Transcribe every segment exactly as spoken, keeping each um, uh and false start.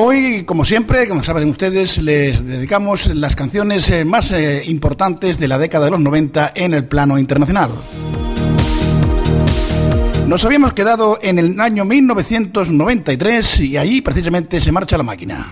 Hoy, como siempre, como saben ustedes, les dedicamos las canciones más eh, importantes de la década de los noventa en el plano internacional. Nos habíamos quedado en el año mil novecientos noventa y tres y ahí precisamente se marcha la máquina.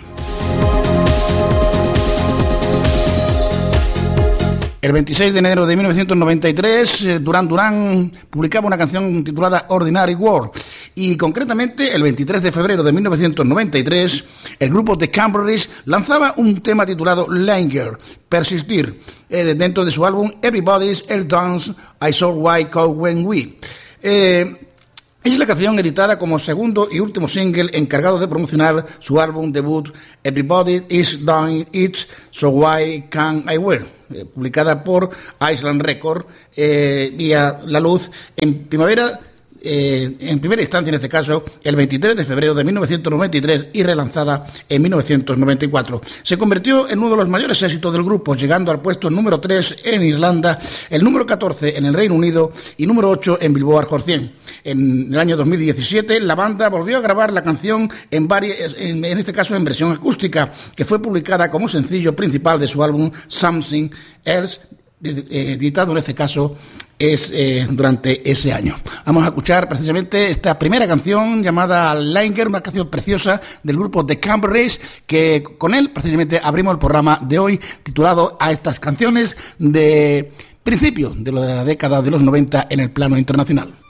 El veintiséis de enero de mil novecientos noventa y tres, Duran Duran publicaba una canción titulada Ordinary World, y concretamente el veintitrés de febrero de mil novecientos noventa y tres, el grupo The Cranberries lanzaba un tema titulado Linger, Persistir, eh, dentro de su álbum Everybody's Else Dance, I Saw Why Call When We. Eh, Es la canción editada como segundo y último single encargado de promocionar su álbum debut Everybody Is Doing It, So Why Can't I Wear, eh, publicada por Island Records, eh, vía la luz en primavera, eh, en primera instancia en este caso, el veintitrés de febrero de mil novecientos noventa y tres y relanzada en mil novecientos noventa y cuatro. Se convirtió en uno de los mayores éxitos del grupo, llegando al puesto número tres en Irlanda, el número catorce en el Reino Unido y número ocho en Billboard Hot cien. En el año dos mil diecisiete, la banda volvió a grabar la canción en, varias, en, en este caso en versión acústica, que fue publicada como sencillo principal de su álbum Something Else, editado en este caso es eh, durante ese año. Vamos a escuchar precisamente esta primera canción llamada Linger, una canción preciosa del grupo The Cranberries, que con él precisamente abrimos el programa de hoy titulado a estas canciones de principio de la década de los noventa en el plano internacional.